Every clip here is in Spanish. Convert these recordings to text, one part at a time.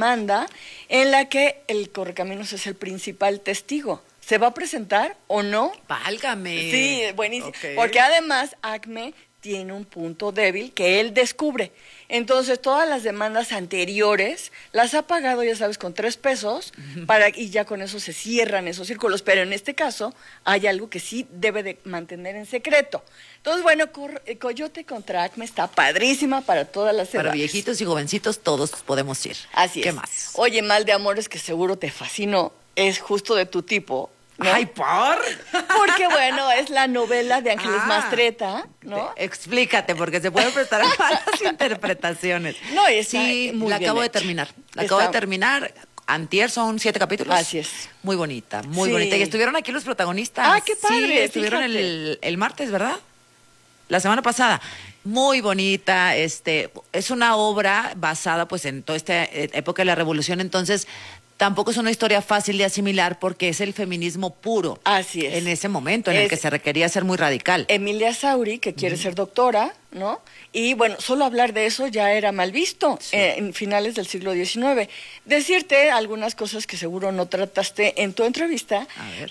demanda en la que el Correcaminos es el principal testigo. ¿Se va a presentar o no? ¡Válgame! Sí, buenísimo. Okay. Porque además ACME tiene un punto débil que él descubre. Entonces, todas las demandas anteriores las ha pagado, ya sabes, con 3 pesos, y ya con eso se cierran esos círculos. Pero en este caso, hay algo que sí debe de mantener en secreto. Entonces, bueno, Coyote contra ACME está padrísima para todas las edades. Para viejitos y jovencitos, todos podemos ir. Así es. ¿Qué más? Oye, Mal de Amores, que seguro te fascinó, es justo de tu tipo, ¿no? ¡Ay, por! Porque, bueno, es la novela de Ángeles Mastreta, ¿no? Explícate, porque se pueden prestar a malas interpretaciones. No, está sí, muy la bien acabo de hecha. terminar. Acabo de terminar. Antier son 7 capítulos. Así es. Muy bonita, muy Sí. bonita. Y estuvieron aquí los protagonistas. ¡Ah, qué padre! Sí, estuvieron el martes, ¿verdad? La semana pasada. Muy bonita, es una obra basada pues en toda esta época de la Revolución, entonces tampoco es una historia fácil de asimilar porque es el feminismo puro. Así es. En ese momento en el que se requería ser muy radical. Emilia Sauri, que quiere ser doctora, ¿no? Y bueno, solo hablar de eso ya era mal visto en finales del siglo XIX. Decirte algunas cosas que seguro no trataste en tu entrevista.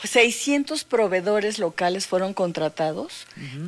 600 proveedores locales fueron contratados,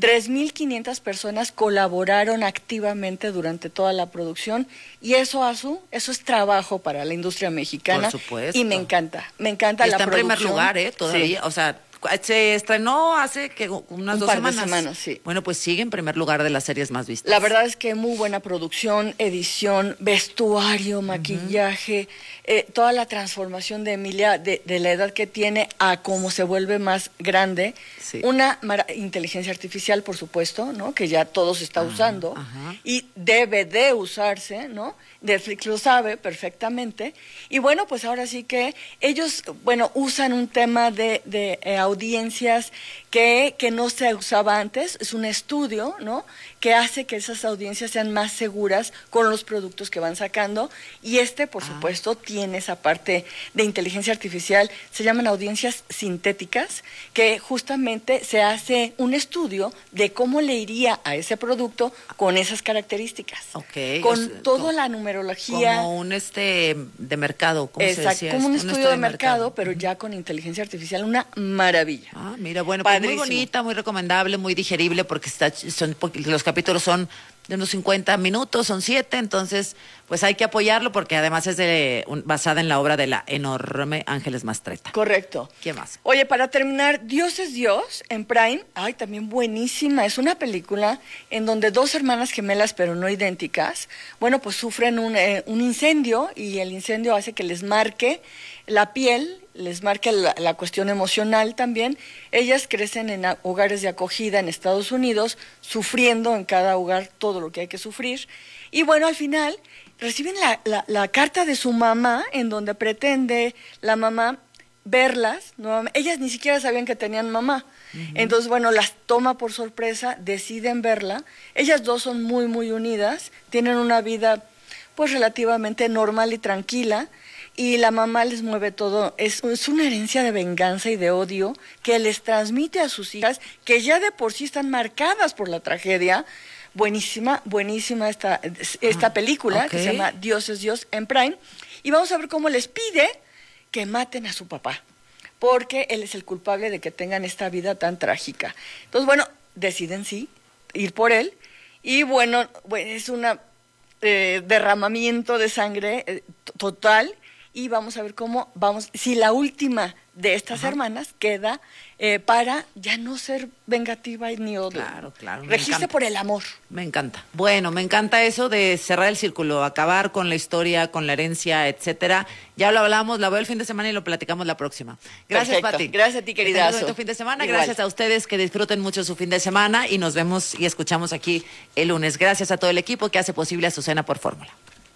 3.500 personas colaboraron activamente durante toda la producción y eso, Azu, eso es trabajo para la industria mexicana. Por supuesto. Y me encanta Y la está producción. en primer lugar, todavía, Sí. o sea, se estrenó hace unas 2 par semanas. de semanas, sí. Bueno, pues sigue en primer lugar de las series más vistas. La verdad es que muy buena producción, edición, vestuario, maquillaje, toda la transformación de Emilia, de la edad que tiene a cómo se vuelve más grande. Sí. Una inteligencia artificial, por supuesto, ¿no? Que ya todo se está usando y debe de usarse, ¿no? Netflix lo sabe perfectamente. Y bueno, pues ahora sí que ellos, bueno, usan un tema de audiencias que no se usaba antes. Es un estudio, ¿no? Que hace que esas audiencias sean más seguras con los productos que van sacando. Y por supuesto, tiene esa parte de inteligencia artificial. Se llaman audiencias sintéticas, que justamente se hace un estudio de cómo le iría a ese producto con esas características. Okay. Con toda la numerología. Como un de mercado, ¿cómo se decía? Como un estudio de mercado, pero ya con inteligencia artificial, una maravilla. Ah, mira, bueno, pues muy bonita, muy recomendable, muy digerible, porque los capítulos son de unos 50 minutos, son 7, entonces pues hay que apoyarlo porque además es basada en la obra de la enorme Ángeles Mastreta. Correcto. ¿Qué más? Oye, para terminar, Dios es Dios en Prime, también buenísima, es una película en donde 2 hermanas gemelas pero no idénticas, bueno, pues sufren un incendio y el incendio hace que les marque la piel, les marca la cuestión emocional también. Ellas crecen en hogares de acogida en Estados Unidos, sufriendo en cada hogar todo lo que hay que sufrir. Y bueno, al final reciben la carta de su mamá, en donde pretende la mamá verlas nuevamente. Ellas ni siquiera sabían que tenían mamá. Entonces, bueno, las toma por sorpresa, deciden verla. Ellas 2 son muy, muy unidas, tienen una vida pues relativamente normal y tranquila. Y la mamá les mueve todo, es una herencia de venganza y de odio que les transmite a sus hijas, que ya de por sí están marcadas por la tragedia. Buenísima, buenísima esta película, que se llama Dios es Dios en Prime. Y vamos a ver cómo les pide que maten a su papá, porque él es el culpable de que tengan esta vida tan trágica. Entonces, bueno, deciden sí, ir por él. Y bueno, es un derramamiento de sangre total. Y vamos a ver si la última de estas hermanas queda para ya no ser vengativa ni odio. Claro. Regirse por el amor. Me encanta. Bueno, me encanta eso de cerrar el círculo, acabar con la historia, con la herencia, etcétera. Ya lo hablamos, la veo el fin de semana y lo platicamos la próxima. Gracias, Perfecto. Pati. Gracias a ti, querida. Que tengas fin de semana. Igual. Gracias a ustedes, que disfruten mucho su fin de semana y nos vemos y escuchamos aquí el lunes. Gracias a todo el equipo que hace posible Azucena por Fórmula.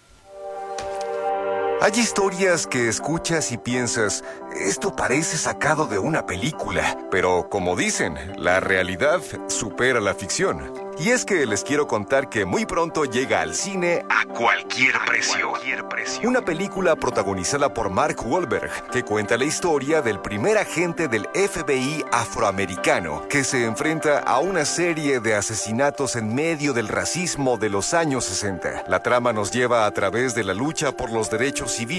Hay historias que escuchas y piensas, esto parece sacado de una película, pero como dicen, la realidad supera la ficción. Y es que les quiero contar que muy pronto llega al cine A Cualquier Precio. Una película protagonizada por Mark Wahlberg, que cuenta la historia del primer agente del FBI afroamericano, que se enfrenta a una serie de asesinatos en medio del racismo de los años 60. La trama nos lleva a través de la lucha por los derechos civiles